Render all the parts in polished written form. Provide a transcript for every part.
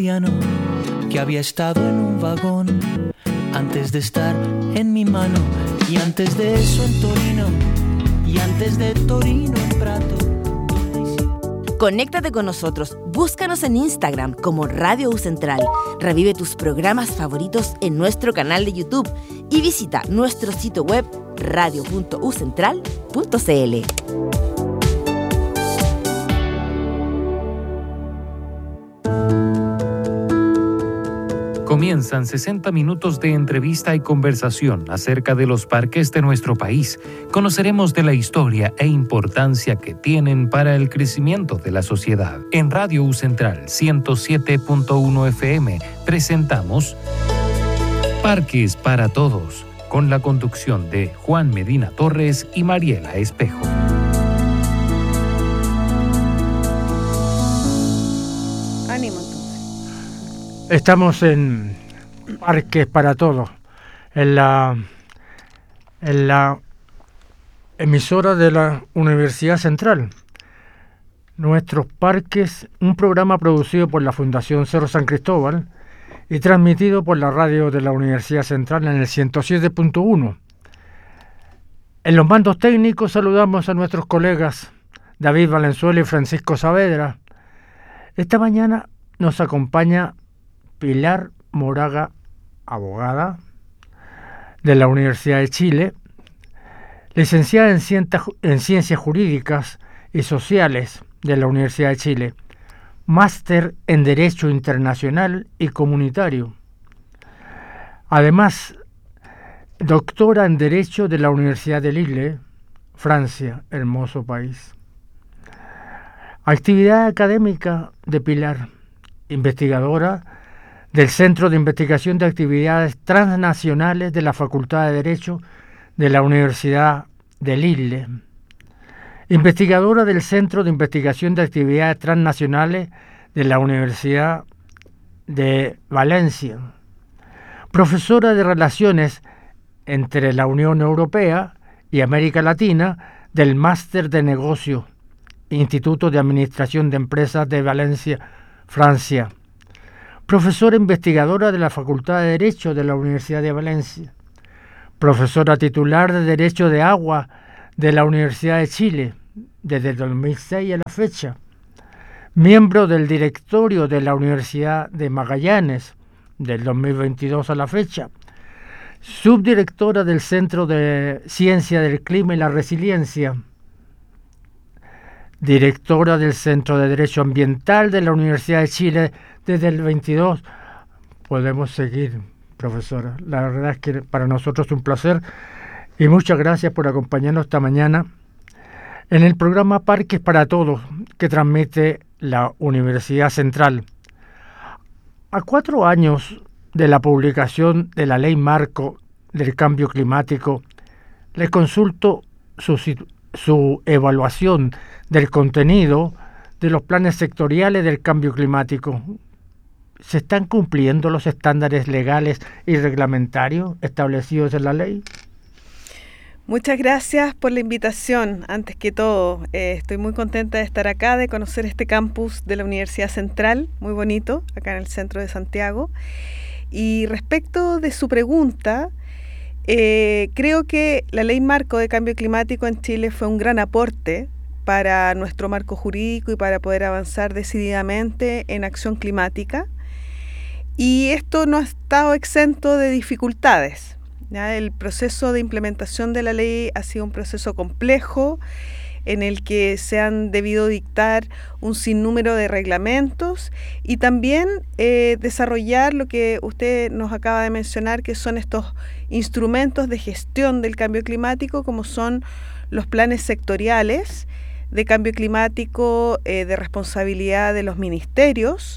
italiano que había estado en un vagón antes de estar en mi mano, y antes de eso en Torino, y antes de Torino en Prato. Conéctate con nosotros, búscanos en Instagram como Radio U Central, revive tus programas favoritos en nuestro canal de YouTube y visita nuestro sitio web radio.ucentral.cl. Comienzan 60 minutos de entrevista y conversación acerca de los parques de nuestro país. Conoceremos de la historia e importancia que tienen para el crecimiento de la sociedad. En Radio U Central 107.1 FM presentamos Parques para Todos, con la conducción de Juan Medina Torres y Mariela Espejo. Ánimo. Estamos en Parques para Todos, en la emisora de la Universidad Central. Nuestros Parques, un programa producido por la Fundación Cerro San Cristóbal y transmitido por la radio de la Universidad Central en el 107.1. En los mandos técnicos saludamos a nuestros colegas David Valenzuela y Francisco Saavedra. Esta mañana nos acompaña Pilar Moraga, abogada de la Universidad de Chile, licenciada en Ciencias Jurídicas y Sociales de la Universidad de Chile, máster en Derecho Internacional y Comunitario. Además, doctora en Derecho de la Universidad de Lille, Francia, hermoso país. Actividad académica de Pilar, investigadora del Centro de Investigación de Actividades Transnacionales de la Facultad de Derecho de la Universidad de Lille, investigadora del Centro de Investigación de Actividades Transnacionales de la Universidad de Valencia, profesora de Relaciones entre la Unión Europea y América Latina del Máster de Negocio, Instituto de Administración de Empresas de Valencia, Francia, profesora investigadora de la Facultad de Derecho de la Universidad de Valencia, profesora titular de Derecho de Agua de la Universidad de Chile desde el 2006 a la fecha, miembro del directorio de la Universidad de Magallanes del 2022 a la fecha, subdirectora del Centro de Ciencia del Clima y la Resiliencia, directora del Centro de Derecho Ambiental de la Universidad de Chile desde el 22. Podemos seguir, profesora. La verdad es que para nosotros es un placer y muchas gracias por acompañarnos esta mañana en el programa Parques para Todos que transmite la Universidad Central. A 4 años de la publicación de la Ley Marco del Cambio Climático, les consulto su evaluación del contenido de los planes sectoriales del cambio climático. ¿Se están cumpliendo los estándares legales y reglamentarios establecidos en la ley? Muchas gracias por la invitación. Antes que todo, estoy muy contenta de estar acá, de conocer este campus de la Universidad Central, muy bonito, acá en el centro de Santiago. Y respecto de su pregunta, creo que la Ley Marco de Cambio Climático en Chile fue un gran aporte para nuestro marco jurídico y para poder avanzar decididamente en acción climática. Y esto no ha estado exento de dificultades, ¿ya? El proceso de implementación de la ley ha sido un proceso complejo en el que se han debido dictar un sinnúmero de reglamentos y también desarrollar lo que usted nos acaba de mencionar, que son estos instrumentos de gestión del cambio climático, como son los planes sectoriales de cambio climático de responsabilidad de los ministerios,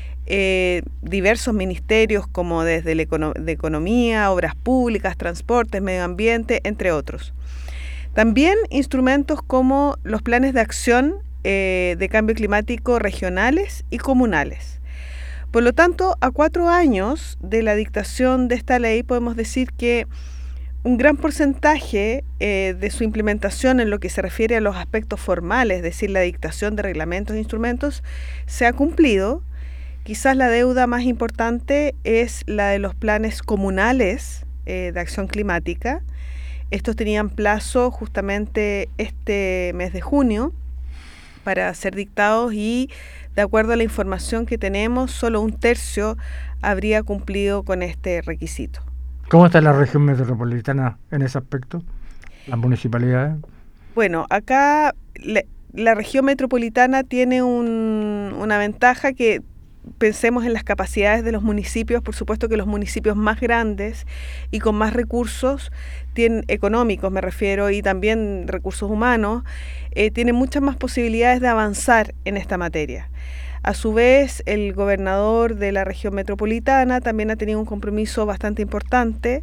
diversos ministerios como desde de Economía, Obras Públicas, Transportes, Medio Ambiente, entre otros. También instrumentos como los planes de acción de cambio climático regionales y comunales. Por lo tanto, a 4 años de la dictación de esta ley, podemos decir que un gran porcentaje de su implementación en lo que se refiere a los aspectos formales, es decir, la dictación de reglamentos e instrumentos, se ha cumplido, quizás la deuda más importante es la de los planes comunales de acción climática. Estos tenían plazo justamente este mes de junio para ser dictados y, de acuerdo a la información que tenemos, solo 1/3 habría cumplido con este requisito. ¿Cómo está la región metropolitana en ese aspecto? ¿Las municipalidades? Bueno, acá la región metropolitana tiene una ventaja que pensemos en las capacidades de los municipios. Por supuesto que los municipios más grandes y con más recursos económicos, me refiero, y también recursos humanos, tienen muchas más posibilidades de avanzar en esta materia. A su vez, el gobernador de la región metropolitana también ha tenido un compromiso bastante importante.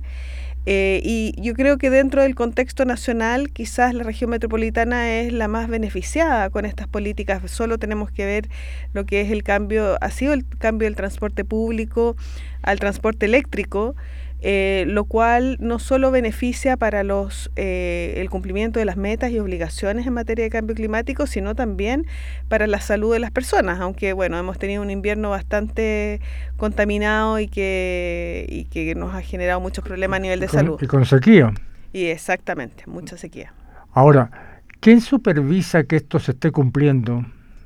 Y yo creo que dentro del contexto nacional quizás la región metropolitana es la más beneficiada con estas políticas. Solo tenemos que ver lo que es ha sido el cambio del transporte público al transporte eléctrico, lo cual no solo beneficia para el cumplimiento de las metas y obligaciones en materia de cambio climático, sino también para la salud de las personas, aunque bueno, hemos tenido un invierno bastante contaminado y que nos ha generado muchos problemas a nivel de salud. Y con sequía. Y exactamente, mucha sequía. Ahora, ¿quién supervisa que esto se esté cumpliendo?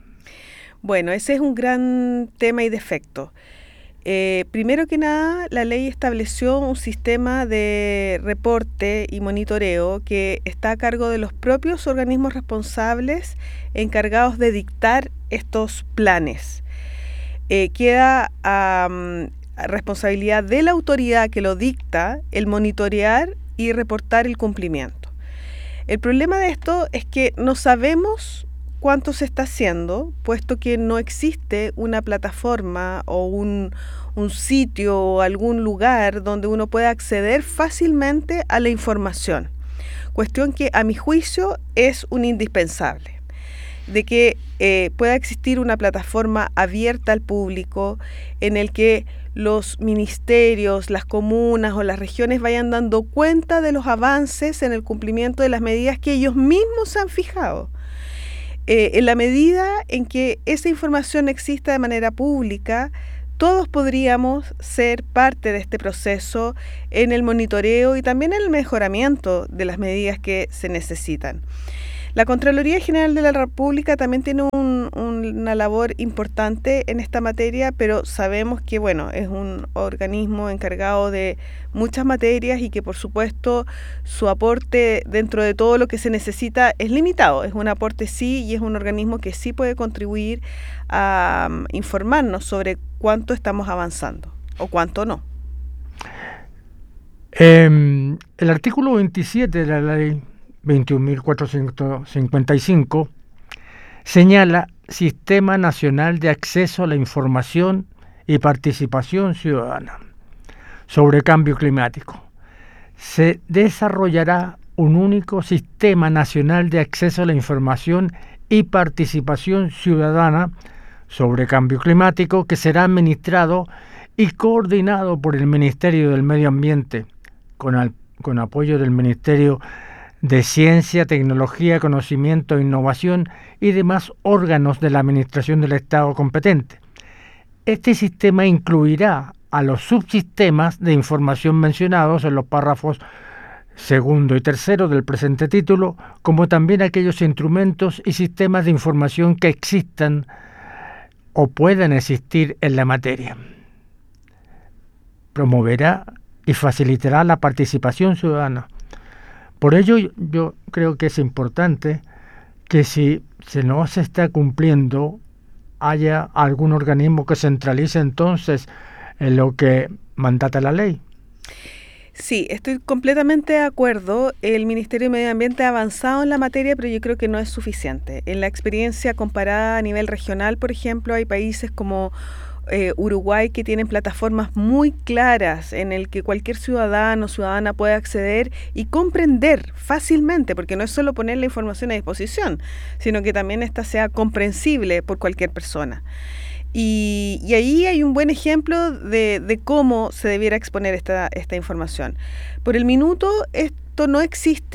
Bueno, ese es un gran tema y defecto. Primero que nada, la ley estableció un sistema de reporte y monitoreo que está a cargo de los propios organismos responsables encargados de dictar estos planes. Queda a responsabilidad de la autoridad que lo dicta el monitorear y reportar el cumplimiento. El problema de esto es que no sabemos cuánto se está haciendo, puesto que no existe una plataforma o un sitio o algún lugar donde uno pueda acceder fácilmente a la información. Cuestión que, a mi juicio, es un indispensable. De que pueda existir una plataforma abierta al público en el que los ministerios, las comunas o las regiones vayan dando cuenta de los avances en el cumplimiento de las medidas que ellos mismos se han fijado. En la medida en que esa información exista de manera pública, todos podríamos ser parte de este proceso en el monitoreo y también en el mejoramiento de las medidas que se necesitan. La Contraloría General de la República también tiene una labor importante en esta materia, pero sabemos que bueno, es un organismo encargado de muchas materias y que por supuesto su aporte dentro de todo lo que se necesita es limitado. Es un aporte sí y es un organismo que sí puede contribuir a informarnos sobre cuánto estamos avanzando o cuánto no. El artículo 27 de la ley 21.455 señala Sistema Nacional de Acceso a la Información y Participación Ciudadana sobre Cambio Climático. Se desarrollará un único Sistema Nacional de Acceso a la Información y Participación Ciudadana sobre Cambio Climático que será administrado y coordinado por el Ministerio del Medio Ambiente con apoyo del Ministerio de Ciencia, Tecnología, Conocimiento e Innovación y demás órganos de la Administración del Estado competente. Este sistema incluirá a los subsistemas de información mencionados en los párrafos 2 y 3 del presente título, como también aquellos instrumentos y sistemas de información que existan o puedan existir en la materia. Promoverá y facilitará la participación ciudadana. Por ello, yo creo que es importante que si no se está cumpliendo, haya algún organismo que centralice entonces en lo que mandata la ley. Sí, estoy completamente de acuerdo. El Ministerio de Medio Ambiente ha avanzado en la materia, pero yo creo que no es suficiente. En la experiencia comparada a nivel regional, por ejemplo, hay países como Uruguay que tienen plataformas muy claras en el que cualquier ciudadano o ciudadana puede acceder y comprender fácilmente, porque no es solo poner la información a disposición, sino que también esta sea comprensible por cualquier persona. Y ahí hay un buen ejemplo de cómo se debiera exponer esta información. Por el minuto esto no existe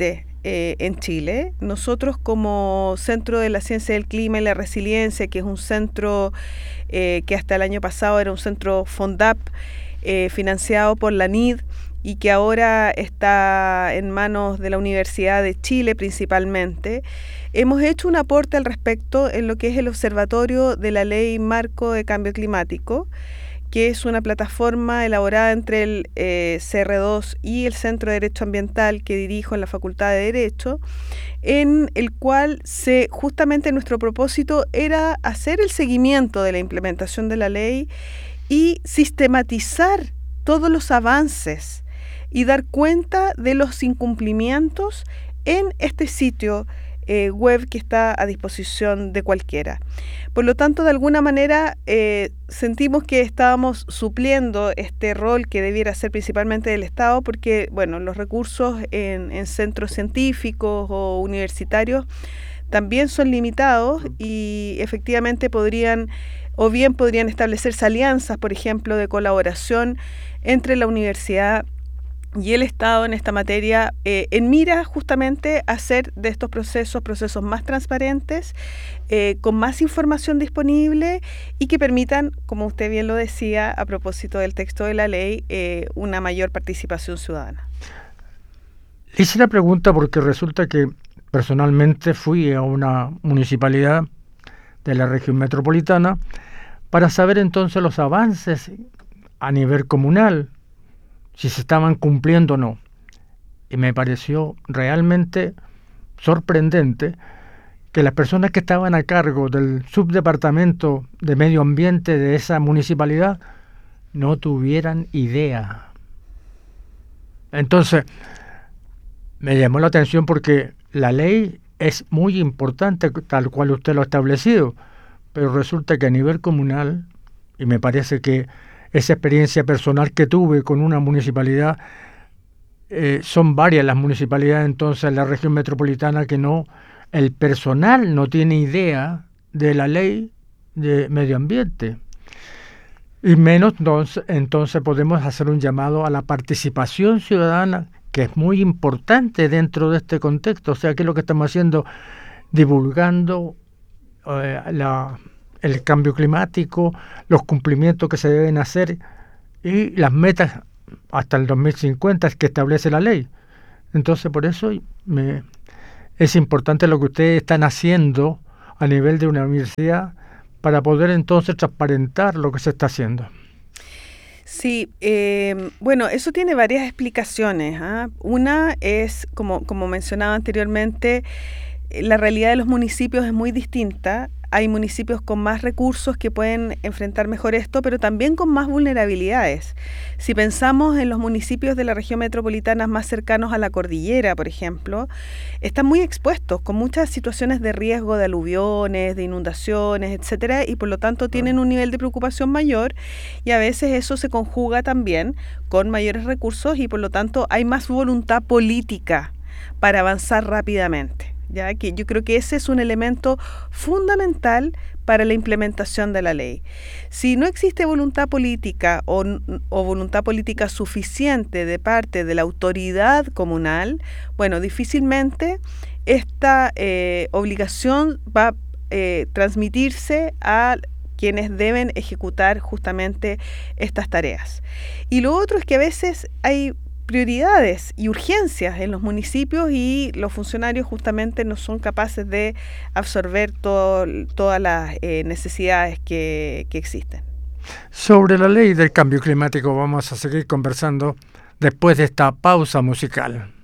en Chile. Nosotros como Centro de la Ciencia del Clima y la Resiliencia, que es un centro que hasta el año pasado era un centro FONDAP financiado por la NID y que ahora está en manos de la Universidad de Chile principalmente, hemos hecho un aporte al respecto en lo que es el Observatorio de la Ley Marco de Cambio Climático, que es una plataforma elaborada entre el CR2 y el Centro de Derecho Ambiental que dirijo en la Facultad de Derecho, en el cual justamente nuestro propósito era hacer el seguimiento de la implementación de la ley y sistematizar todos los avances y dar cuenta de los incumplimientos en este sitio web que está a disposición de cualquiera. Por lo tanto, de alguna manera sentimos que estábamos supliendo este rol que debiera ser principalmente del Estado, porque bueno, los recursos en centros científicos o universitarios también son limitados y efectivamente podrían establecerse alianzas, por ejemplo, de colaboración entre la universidad y el Estado en esta materia, en mira justamente a hacer de estos procesos más transparentes, con más información disponible y que permitan, como usted bien lo decía, a propósito del texto de la ley, una mayor participación ciudadana. Hice la pregunta porque resulta que personalmente fui a una municipalidad de la región metropolitana para saber entonces los avances a nivel comunal, si se estaban cumpliendo o no. Y me pareció realmente sorprendente que las personas que estaban a cargo del subdepartamento de medio ambiente de esa municipalidad no tuvieran idea. Entonces, me llamó la atención porque la ley es muy importante, tal cual usted lo ha establecido, pero resulta que a nivel comunal, y me parece que esa experiencia personal que tuve con una municipalidad, son varias las municipalidades entonces en la región metropolitana que el personal no tiene idea de la ley de medio ambiente. Y menos entonces podemos hacer un llamado a la participación ciudadana, que es muy importante dentro de este contexto. O sea, que es lo que estamos haciendo, divulgando el cambio climático, los cumplimientos que se deben hacer y las metas hasta el 2050 que establece la ley. Entonces, por eso es importante lo que ustedes están haciendo a nivel de una universidad para poder entonces transparentar lo que se está haciendo. Sí, bueno, eso tiene varias explicaciones. Una es, como mencionaba anteriormente, la realidad de los municipios es muy distinta. Hay municipios con más recursos que pueden enfrentar mejor esto, pero también con más vulnerabilidades. Si pensamos en los municipios de la región metropolitana más cercanos a la cordillera, por ejemplo, están muy expuestos con muchas situaciones de riesgo de aluviones, de inundaciones, etcétera, y por lo tanto tienen un nivel de preocupación mayor y a veces eso se conjuga también con mayores recursos y por lo tanto hay más voluntad política para avanzar rápidamente. Ya que yo creo que ese es un elemento fundamental para la implementación de la ley. Si no existe voluntad política o voluntad política suficiente de parte de la autoridad comunal, bueno, difícilmente esta obligación va a transmitirse a quienes deben ejecutar justamente estas tareas. Y lo otro es que a veces hay prioridades y urgencias en los municipios y los funcionarios justamente no son capaces de absorber todas las necesidades que existen. Sobre la ley del cambio climático vamos a seguir conversando después de esta pausa musical.